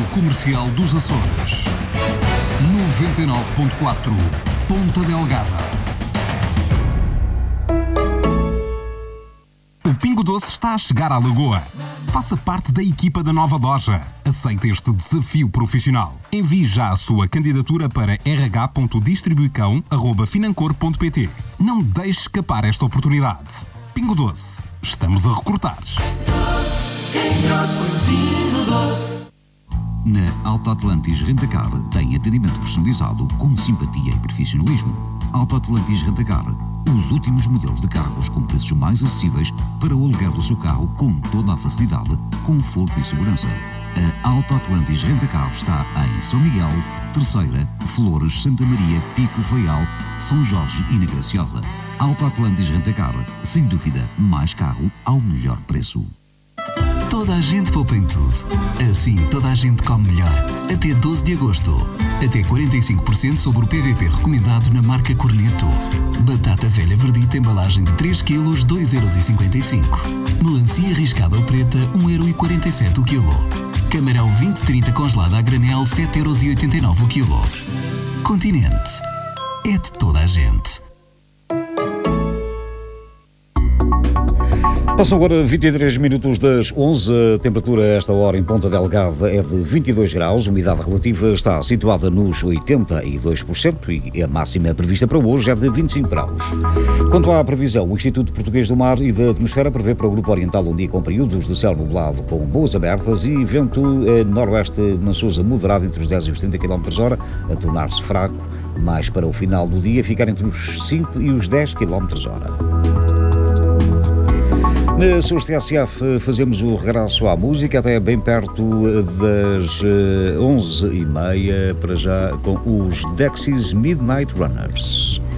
Comercial dos Açores. 99.4 Ponta Delgada. O Pingo Doce está a chegar à Lagoa. Faça parte da equipa da nova loja. Aceite este desafio profissional. Envie já a sua candidatura para rh.distribuicão@financor.pt. Não deixe escapar esta oportunidade. Pingo Doce. Estamos a recrutar. Quem trouxe foi o Pingo Doce. Na Auto Atlantis Rentacar tem atendimento personalizado com simpatia e profissionalismo. Auto Atlantis Rentacar, os últimos modelos de carros com preços mais acessíveis para o aluguer do seu carro com toda a facilidade, conforto e segurança. A Auto Atlantis Rentacar está em São Miguel, Terceira, Flores, Santa Maria, Pico, Faial, São Jorge e na Graciosa. Auto Atlantis Rentacar, sem dúvida, mais carro ao melhor preço. Toda a gente poupa em tudo. Assim, toda a gente come melhor. Até 12 de agosto. Até 45% sobre o PVP recomendado na marca Corneto. Batata velha verdita, embalagem de 3 kg, 2,55 €. Melancia riscada ou preta, 1,47 € o quilo. Camarão 20-30 congelado a granel, 7,89 € o quilo. Continente. É de toda a gente. Passam agora 23 minutos das 11. A temperatura a esta hora em Ponta Delgada é de 22 graus. A umidade relativa está situada nos 82% e a máxima prevista para hoje é de 25 graus. Quanto à previsão, o Instituto Português do Mar e da Atmosfera prevê para o Grupo Oriental um dia com períodos de céu nublado com boas abertas e vento noroeste mansoso moderado entre os 10 e os 30 km/h, a tornar-se fraco, mais para o final do dia ficar entre os 5 e os 10 km/h. Na SUS TSF fazemos o regresso à música até bem perto das 11h30, para já com os Dexys Midnight Runners.